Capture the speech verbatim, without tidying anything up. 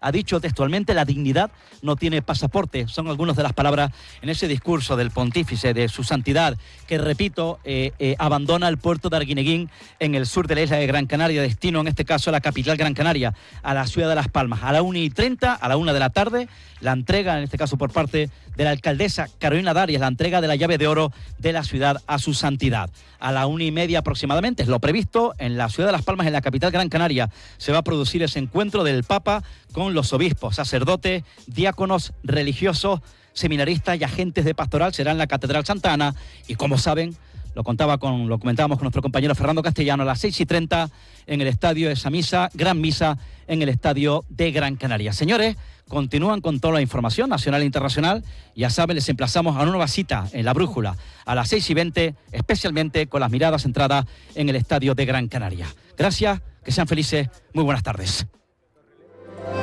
ha dicho textualmente: la dignidad no tiene pasaporte. Son algunas de las palabras en ese discurso del pontífice, de su santidad, que, repito, eh, eh, abandona el puerto de Arguineguín en el sur de la isla de Gran Canaria, destino en este caso a la capital Gran Canaria, a la ciudad de Las Palmas. A la una y treinta, a la una de la tarde, la entrega, en este caso por parte de la alcaldesa Carolina Darias, la entrega de la llave de oro de la ciudad a su santidad. A la una y media aproximadamente, es lo previsto, en la ciudad de Las Palmas, en la capital Gran Canaria, se va a producir ese encuentro del Papa con los obispos, sacerdotes, diáconos, religiosos, seminaristas y agentes de pastoral. Será en la Catedral Santa Ana y, como saben, lo contaba con, lo comentábamos con nuestro compañero Fernando Castellano, a las seis y treinta en el estadio, esa misa, gran misa en el estadio de Gran Canaria. Señores, continúan con toda la información nacional e internacional. Ya saben, les emplazamos a una nueva cita en La Brújula a las seis y veinte, especialmente con las miradas centradas en el estadio de Gran Canaria. Gracias, que sean felices, muy buenas tardes.